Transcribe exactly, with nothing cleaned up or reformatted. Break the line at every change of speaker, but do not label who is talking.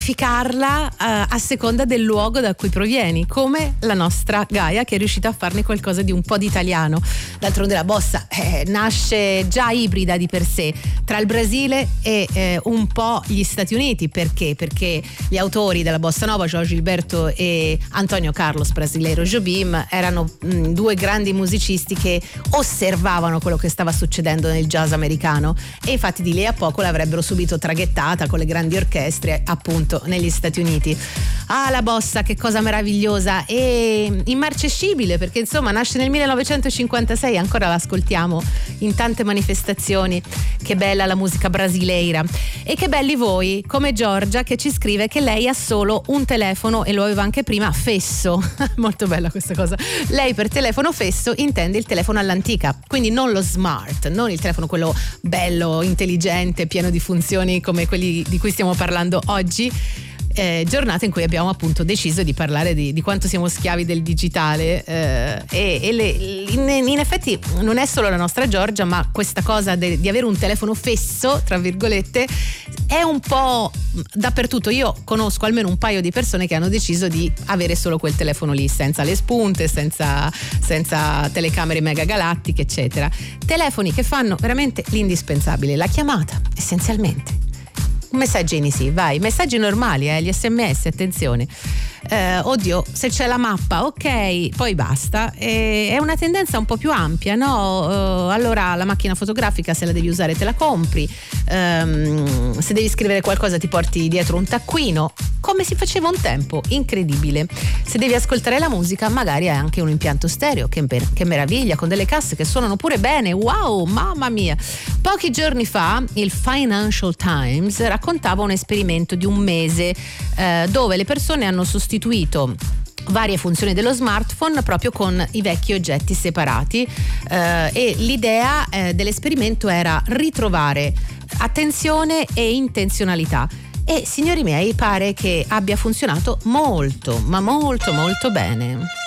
modificarla uh, a seconda del luogo da cui provieni, come la nostra Gaia, che è riuscita a farne qualcosa di un po' di italiano. D'altronde la bossa eh, nasce già ibrida di per sé tra il Brasile e eh, un po' gli Stati Uniti. Perché? Perché gli autori della bossa nova, João Gilberto e Antonio Carlos Brasileiro Jobim, erano mh, due grandi musicisti che osservavano quello che stava succedendo nel jazz americano, e infatti di lì a poco l'avrebbero subito traghettata con le grandi orchestre appunto negli Stati Uniti. Ah, la bossa, che cosa meravigliosa e immarcescibile, perché insomma nasce nel millenovecentocinquantasei, ancora l'ascoltiamo in tante manifestazioni. Che bella la musica brasileira. E che belli voi, come Giorgia, che ci scrive che lei ha solo un telefono, e lo aveva anche prima, fesso. Molto bella questa cosa. Lei per telefono fesso intende il telefono all'antica, quindi non lo smart, non il telefono quello bello, intelligente, pieno di funzioni come quelli di cui stiamo parlando oggi. Eh, giornata in cui abbiamo appunto deciso di parlare di, di quanto siamo schiavi del digitale, eh, e, e le, in, in effetti non è solo la nostra Giorgia, ma questa cosa de, di avere un telefono fesso, tra virgolette, è un po' dappertutto. Io conosco almeno un paio di persone che hanno deciso di avere solo quel telefono lì, senza le spunte, senza, senza telecamere megagalattiche, eccetera. Telefoni che fanno veramente l'indispensabile, la chiamata essenzialmente. Messaggini, sì, vai, messaggi normali, eh, gli sms, attenzione. Eh, oddio, se c'è la mappa, ok, poi basta. E, è una tendenza un po' più ampia, no? Uh, allora la macchina fotografica, se la devi usare te la compri, um, se devi scrivere qualcosa ti porti dietro un taccuino, come si faceva un tempo, incredibile. Se devi ascoltare la musica, magari hai anche un impianto stereo, che, che meraviglia, con delle casse che suonano pure bene, wow, mamma mia. Pochi giorni fa il Financial Times raccontava un esperimento di un mese eh, dove le persone hanno sostituito varie funzioni dello smartphone proprio con i vecchi oggetti separati, eh, e l'idea eh, dell'esperimento era ritrovare attenzione e intenzionalità. E signori miei, pare che abbia funzionato molto, ma molto molto bene.